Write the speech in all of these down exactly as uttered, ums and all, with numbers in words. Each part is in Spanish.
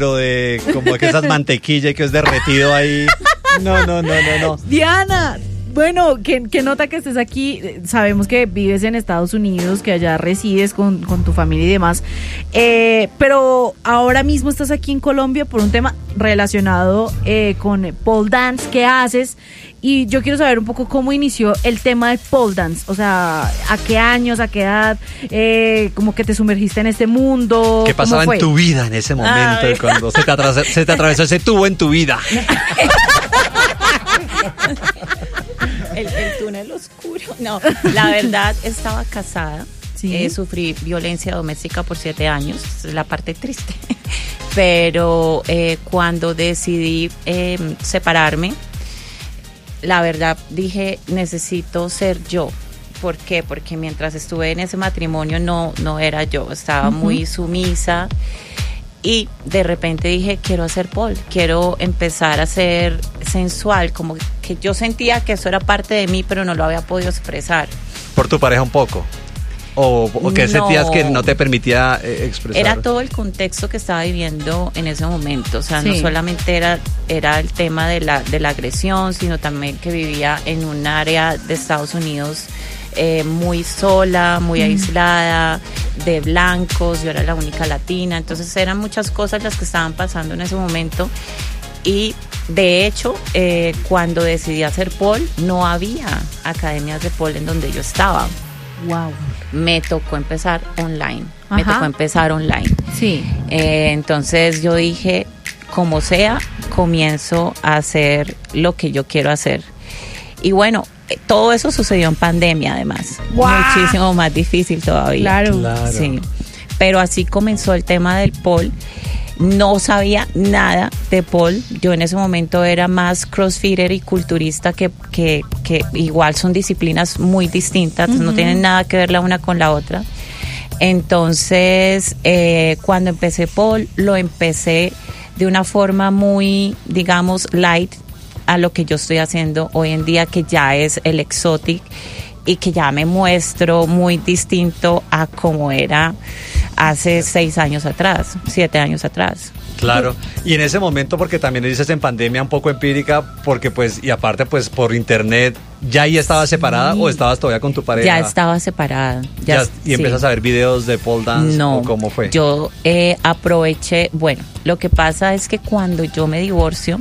Pero de como que esas mantequilla que es derretido ahí. No, no, no, no, no. Diana, bueno, que, que nota que estés aquí. Sabemos que vives en Estados Unidos, que allá resides con, con tu familia y demás. Eh, pero ahora mismo estás aquí en Colombia por un tema relacionado eh, con pole dance. ¿Qué haces? Y yo quiero saber un poco cómo inició el tema del pole dance. O sea, ¿a qué años, a qué edad? Eh, como que te sumergiste en este mundo. ¿Qué pasaba en tu vida en ese momento? Ay. Cuando se te, atras- se te atravesó ese tubo en tu vida. El, el túnel oscuro. No, la verdad estaba casada. Sí. Eh, sufrí violencia doméstica por siete años, es la parte triste. Pero eh, cuando decidí eh, separarme, la verdad dije, necesito ser yo. ¿Por qué? Porque mientras estuve en ese matrimonio no, no era yo, estaba uh-huh. muy sumisa. Y de repente dije, quiero hacer pole, quiero empezar a ser sensual, como que yo sentía que eso era parte de mí, pero no lo había podido expresar. ¿Por tu pareja un poco? ¿O, o que no, sentías que no te permitía eh, expresar? Era todo el contexto que estaba viviendo en ese momento, o sea, sí. no solamente era, era el tema de la, de la agresión, sino también que vivía en un área de Estados Unidos Eh, muy sola, muy mm. aislada, de blancos, yo era la única latina, entonces eran muchas cosas las que estaban pasando en ese momento. Y de hecho, eh, cuando decidí hacer pole, no había academias de pole en donde yo estaba. Wow. Me tocó empezar online, Ajá. me tocó empezar online. Sí. Eh, entonces yo dije, como sea, comienzo a hacer lo que yo quiero hacer. Y bueno, todo eso sucedió en pandemia, además. ¡Wow! Muchísimo más difícil todavía. Claro. claro. Sí. Pero así comenzó el tema del pole. No sabía nada de pole. Yo en ese momento era más crossfitter y culturista, que, que, que igual son disciplinas muy distintas, uh-huh. no tienen nada que ver la una con la otra. Entonces, eh, cuando empecé pole, lo empecé de una forma muy, digamos, light, a lo que yo estoy haciendo hoy en día, que ya es el exotic y que ya me muestro muy distinto a como era hace seis años atrás, siete años atrás. Claro, y en ese momento, porque también dices en pandemia un poco empírica, porque pues, y aparte pues por internet, ¿ya ahí estabas separada sí. o estabas todavía con tu pareja? Ya estaba separada. Ya, ya, ¿Y empiezas sí. a ver videos de pole dance? No, ¿o cómo fue? Yo eh, aproveché, bueno, lo que pasa es que cuando yo me divorcio,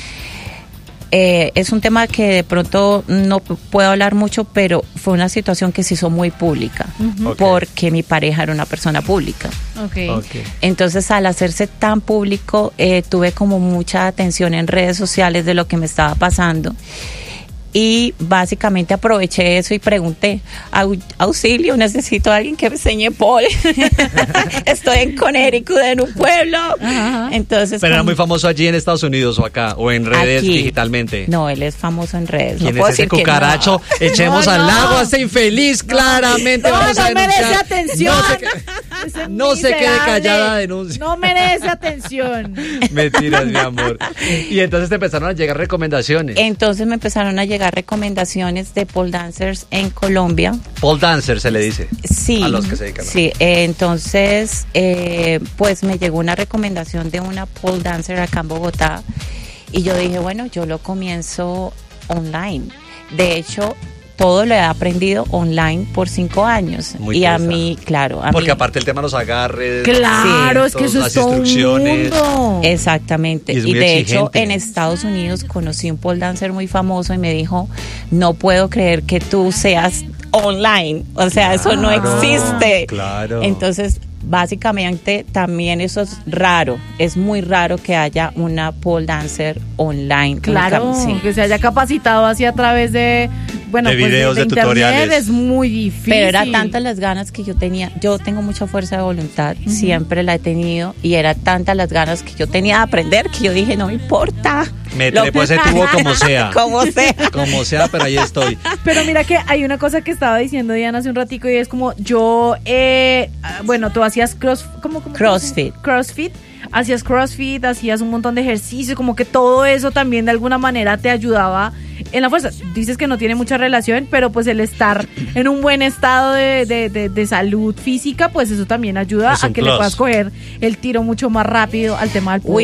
Eh, es un tema que de pronto no puedo hablar mucho, pero fue una situación que se hizo muy pública, uh-huh. okay. porque mi pareja era una persona pública. Okay. Okay. Entonces, al hacerse tan público, eh, tuve como mucha atención en redes sociales de lo que me estaba pasando. Y básicamente aproveché eso y pregunté, Au, auxilio, necesito a alguien que me enseñe pole. Estoy en Connecticut, en un pueblo. Ajá. Entonces, ¿pero era muy famoso allí en Estados Unidos o acá? ¿O en redes aquí, digitalmente? No, él es famoso en redes. ¿Quién no es ese cucaracho? No. Echemos no, al no. lago a ese infeliz, no. claramente. No, vamos no a merece atención. No se, que, no se quede callada, denuncia. No merece atención. Mentiras, mi amor. Y entonces te empezaron a llegar recomendaciones. Entonces me empezaron a llegar recomendaciones de pole dancers en Colombia. Pole dancer se le dice. Sí. A los que se dedican. Sí, eh, entonces eh, pues me llegó una recomendación de una pole dancer acá en Bogotá y yo dije, bueno, yo lo comienzo online. De hecho, todo lo he aprendido online por cinco años. Muy y a pesado. mí, claro, a porque mí, aparte el tema de los agarres, claro, sí, es que eso las es todo instrucciones. Un mundo. Exactamente. Y, y de hecho, en Estados Unidos conocí un pole dancer muy famoso y me dijo, no puedo creer que tú seas online. O sea, claro, eso no existe. Claro. Entonces, básicamente también eso es raro, es muy raro que haya una pole dancer online. Claro, sí. que se haya capacitado así a través de, bueno, de pues videos, de, de, de internet, tutoriales. es muy difícil. Pero era tantas las ganas que yo tenía, yo tengo mucha fuerza de voluntad, uh-huh. siempre la he tenido, y era tantas las ganas que yo tenía de aprender que yo dije, no me importa. Me trepo ese tubo como sea. Como sea. Como sea, pero ahí estoy. Pero mira que hay una cosa que estaba diciendo Diana hace un ratico y es como yo, eh, bueno, tú hacías cross, ¿cómo, cómo, crossfit. Crossfit. Hacías crossfit, hacías un montón de ejercicios, como que todo eso también de alguna manera te ayudaba en la fuerza. Dices que no tiene mucha relación, pero pues el estar en un buen estado de, de, de, de salud física, pues eso también ayuda a que plus. le puedas coger el tiro mucho más rápido al tema del público.